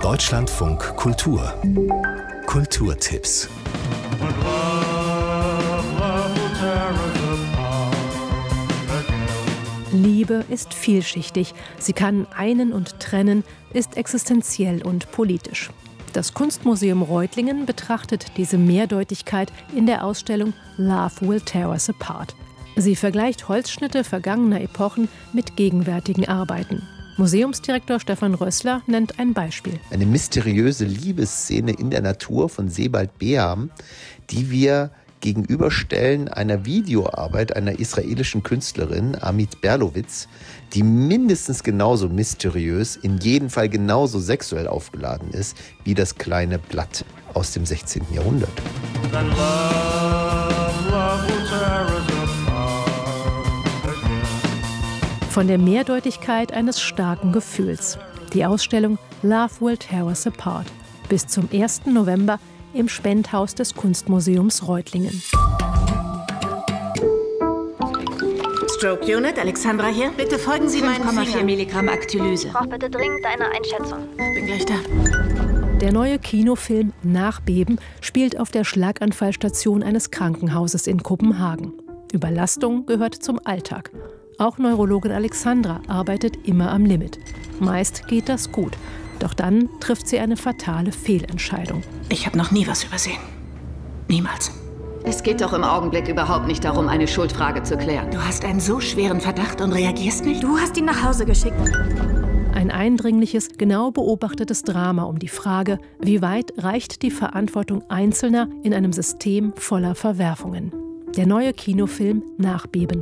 Deutschlandfunk Kultur. Kulturtipps. Liebe ist vielschichtig. Sie kann einen und trennen, ist existenziell und politisch. Das Kunstmuseum Reutlingen betrachtet diese Mehrdeutigkeit in der Ausstellung Love Will Tear Us Apart. Sie vergleicht Holzschnitte vergangener Epochen mit gegenwärtigen Arbeiten. Museumsdirektor Stefan Rössler nennt ein Beispiel. Eine mysteriöse Liebesszene in der Natur von Sebald Beham, die wir gegenüberstellen einer Videoarbeit einer israelischen Künstlerin, Amit Berlowitz, die mindestens genauso mysteriös, in jedem Fall genauso sexuell aufgeladen ist, wie das kleine Blatt aus dem 16. Jahrhundert. Von der Mehrdeutigkeit eines starken Gefühls. Die Ausstellung Love Will Tear Us Apart. Bis zum 1. November im Spendhaus des Kunstmuseums Reutlingen. Stroke Unit, Alexandra hier. Bitte folgen Sie meinen 5,4 Milligramm Aktylyse. Ich brauche bitte dringend eine Einschätzung. Bin gleich da. Der neue Kinofilm Nachbeben spielt auf der Schlaganfallstation eines Krankenhauses in Kopenhagen. Überlastung gehört zum Alltag. Auch Neurologin Alexandra arbeitet immer am Limit. Meist geht das gut. Doch dann trifft sie eine fatale Fehlentscheidung. Ich habe noch nie was übersehen. Niemals. Es geht doch im Augenblick überhaupt nicht darum, eine Schuldfrage zu klären. Du hast einen so schweren Verdacht und reagierst nicht? Du hast ihn nach Hause geschickt. Ein eindringliches, genau beobachtetes Drama um die Frage, wie weit reicht die Verantwortung Einzelner in einem System voller Verwerfungen. Der neue Kinofilm Nachbeben.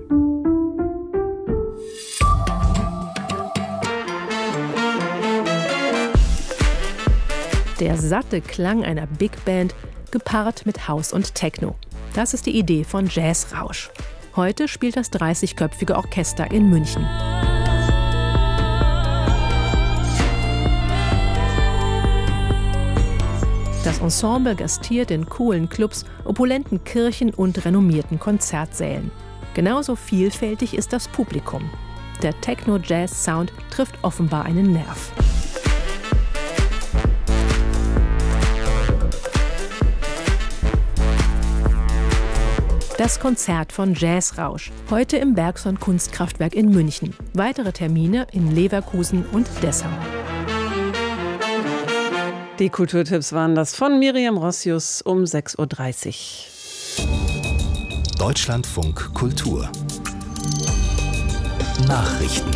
Der satte Klang einer Big Band, gepaart mit House und Techno. Das ist die Idee von Jazz Rausch. Heute spielt das 30-köpfige Orchester in München. Das Ensemble gastiert in coolen Clubs, opulenten Kirchen und renommierten Konzertsälen. Genauso vielfältig ist das Publikum. Der Techno-Jazz-Sound trifft offenbar einen Nerv. Das Konzert von Jazz Rausch, heute im Bergson Kunstkraftwerk in München. Weitere Termine in Leverkusen und Dessau. Die Kulturtipps waren das von Miriam Rossius um 6.30 Uhr. Deutschlandfunk Kultur. Nachrichten.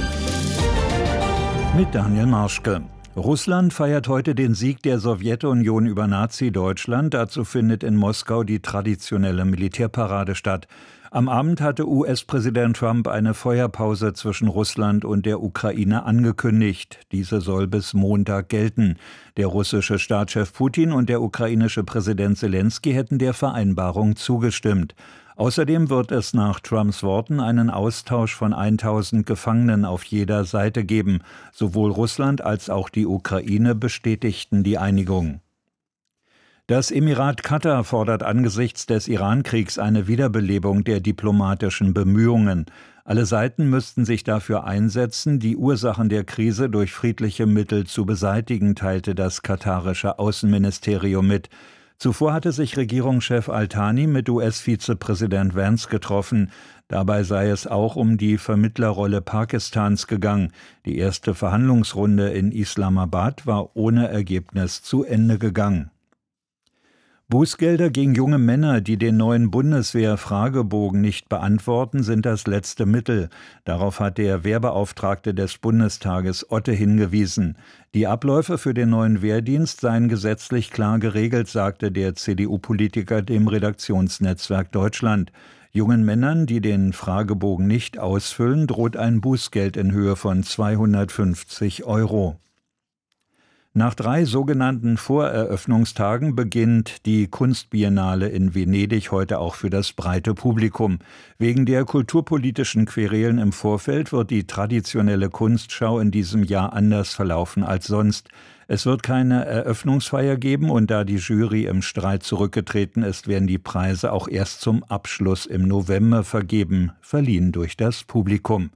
Mit Daniel Marschke. Russland feiert heute den Sieg der Sowjetunion über Nazi-Deutschland. Dazu findet in Moskau die traditionelle Militärparade statt. Am Abend hatte US-Präsident Trump eine Feuerpause zwischen Russland und der Ukraine angekündigt. Diese soll bis Montag gelten. Der russische Staatschef Putin und der ukrainische Präsident Selenskyj hätten der Vereinbarung zugestimmt. Außerdem wird es nach Trumps Worten einen Austausch von 1000 Gefangenen auf jeder Seite geben. Sowohl Russland als auch die Ukraine bestätigten die Einigung. Das Emirat Katar fordert angesichts des Iran-Kriegs eine Wiederbelebung der diplomatischen Bemühungen. Alle Seiten müssten sich dafür einsetzen, die Ursachen der Krise durch friedliche Mittel zu beseitigen, teilte das katarische Außenministerium mit. Zuvor hatte sich Regierungschef Al-Thani mit US-Vizepräsident Vance getroffen. Dabei sei es auch um die Vermittlerrolle Pakistans gegangen. Die erste Verhandlungsrunde in Islamabad war ohne Ergebnis zu Ende gegangen. Bußgelder gegen junge Männer, die den neuen Bundeswehr-Fragebogen nicht beantworten, sind das letzte Mittel. Darauf hat der Wehrbeauftragte des Bundestages Otte hingewiesen. Die Abläufe für den neuen Wehrdienst seien gesetzlich klar geregelt, sagte der CDU-Politiker dem Redaktionsnetzwerk Deutschland. Jungen Männern, die den Fragebogen nicht ausfüllen, droht ein Bußgeld in Höhe von 250 €. Nach 3 sogenannten Voreröffnungstagen beginnt die Kunstbiennale in Venedig heute auch für das breite Publikum. Wegen der kulturpolitischen Querelen im Vorfeld wird die traditionelle Kunstschau in diesem Jahr anders verlaufen als sonst. Es wird keine Eröffnungsfeier geben und da die Jury im Streit zurückgetreten ist, werden die Preise auch erst zum Abschluss im November vergeben, verliehen durch das Publikum.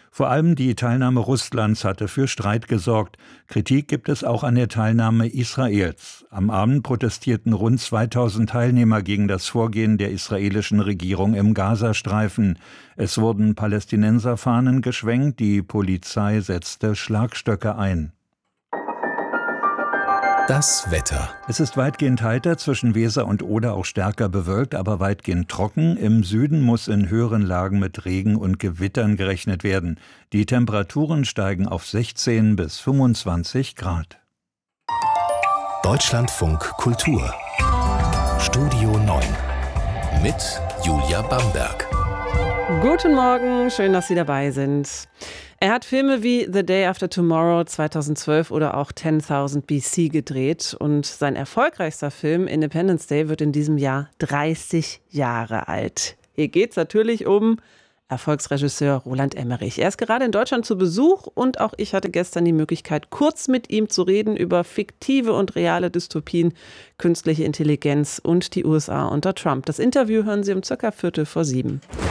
Vor allem die Teilnahme Russlands hatte für Streit gesorgt. Kritik gibt es auch an der Teilnahme Israels. Am Abend protestierten rund 2000 Teilnehmer gegen das Vorgehen der israelischen Regierung im Gazastreifen. Es wurden Palästinenserfahnen geschwenkt, die Polizei setzte Schlagstöcke ein. Das Wetter. Es ist weitgehend heiter, zwischen Weser und Oder auch stärker bewölkt, aber weitgehend trocken. Im Süden muss in höheren Lagen mit Regen und Gewittern gerechnet werden. Die Temperaturen steigen auf 16 bis 25 Grad. Deutschlandfunk Kultur. Studio 9. Mit Julia Bamberg. Guten Morgen, schön, dass Sie dabei sind. Er hat Filme wie The Day After Tomorrow 2012 oder auch 10.000 BC gedreht und sein erfolgreichster Film Independence Day wird in diesem Jahr 30 Jahre alt. Hier geht es natürlich um Erfolgsregisseur Roland Emmerich. Er ist gerade in Deutschland zu Besuch und auch ich hatte gestern die Möglichkeit, kurz mit ihm zu reden über fiktive und reale Dystopien, künstliche Intelligenz und die USA unter Trump. Das Interview hören Sie um ca. 6:45.